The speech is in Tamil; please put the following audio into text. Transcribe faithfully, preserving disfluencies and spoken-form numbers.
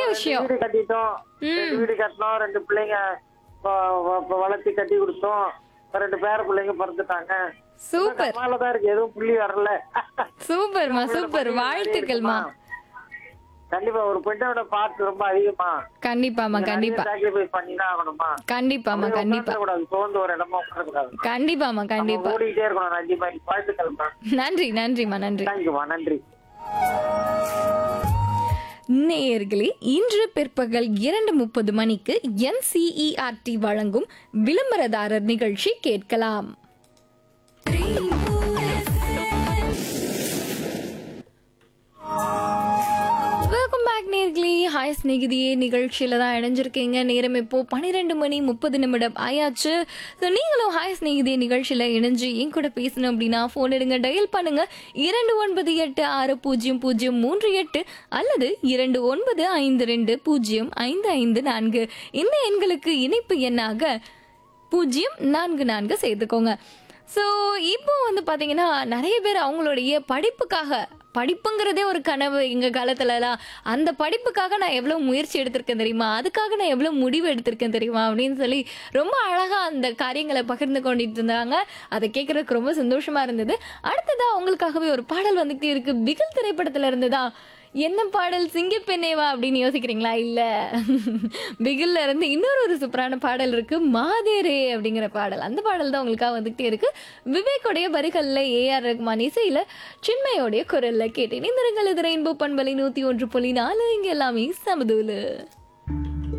விஷயம். வீடு கட்டிட்டோம், ரெண்டு வீடு கட்டினோம், ரெண்டு பிள்ளைங்க வ- வ- வளர்த்தி கட்டி கொடுத்தோம், ரெண்டு பேர பிள்ளைங்க பிறந்துட்டாங்க. சூப்பர் கமாலதான் இருக்கு, எதுவும் புள்ளி வரல. சூப்பர்மா சூப்பர், வாழ்த்துக்கள்மா. கண்டிப்பா ஒரு பெண்ணோட பார்ட் ரொம்ப அதிகமா. கண்டிப்பாமா கண்டிப்பா சாக்ரிஃபைஸ் பண்ணிதான் ஆகணுமா. கண்டிப்பாமா கண்டிப்பா கூடாது, சோர்ந்து ஒரு இடமா உட்காரக்கூடாது. கண்டிப்பாமா கண்டிப்பா. ஓடிக்கிட்டே இருக்கணும். நன்றி மாதிரி வாழ்த்துக்கள்மா. நன்றி நன்றிமா நன்றி. தேங்க்யூமா, நன்றி. நேயர்களே, இன்று பிற்பகல் இரண்டு முப்பது மணிக்கு என்சிஇஆர்டி வழங்கும் விளம்பரதாரர் நிகழ்ச்சி கேட்கலாம். வெல்கம் பேக் நேயர்களே. ஹாய் ஸ்நேகிதியே நிகழ்ச்சியில தான் இணைஞ்சிருக்கீங்க. நேரம் இப்போ பன்னிரெண்டு மணி முப்பது நிமிடம் ஆயாச்சு. ஸோ நீங்களும் ஹாய் ஸ்நேகிதியே நிகழ்ச்சியில இணைஞ்சு என் கூட பேசணும் அப்படின்னா ஃபோன் எடுங்க, டயல் பண்ணுங்க இரண்டு ஒன்பது எட்டு ஆறு பூஜ்ஜியம் பூஜ்ஜியம் மூன்று எட்டு அல்லது இரண்டு ஒன்பது ஐந்து ரெண்டு பூஜ்ஜியம் ஐந்து ஐந்து நான்கு. இந்த எண்களுக்கு இணைப்பு எண்ணாக பூஜ்ஜியம் நான்கு நான்கு சேர்த்துக்கோங்க. ஸோ இப்போ வந்து பார்த்தீங்கன்னா நிறைய பேர் அவங்களுடைய படிப்புக்காக, படிப்புங்கிறதே ஒரு கனவு எங்கள் காலத்துலலாம், அந்த படிப்புக்காக நான் எவ்வளோ முயற்சி எடுத்திருக்கேன் தெரியுமா, அதுக்காக நான் எவ்வளோ முடிவு எடுத்திருக்கேன் தெரியுமா அப்படின்னு சொல்லி ரொம்ப அழகாக அந்த காரியங்களை பகிர்ந்து கொண்டுட்டு இருந்தாங்க. அதை கேட்குறதுக்கு ரொம்ப சந்தோஷமாக இருந்தது. அடுத்ததாக உங்களுக்காகவே ஒரு பாடல் வந்துகிட்டே இருக்கு. பிகில் திரைப்படத்தில் இருந்து தான். என்ன பாடல், சிங்கப்பெண்ணேவா அப்படின்னு யோசிக்கிறீங்களா? இல்லை, பிகில்ல இருந்து இன்னொரு ஒரு சூப்பரான பாடல் இருக்கு, மாதேரே அப்படிங்கிற பாடல். அந்த பாடல் தான் உங்களுக்காக வந்துகிட்டே இருக்கு. விவேக்குடைய வரிகள்ல, ஏஆர் ரஹ்மான் இசையில, சின்மையோடைய குரல்ல கேட்டேன். இந்த ரெயின்போ பண்பலை நூத்தி ஒன்று புள்ளி நாலு, இங்க எல்லாமே சமதூலு.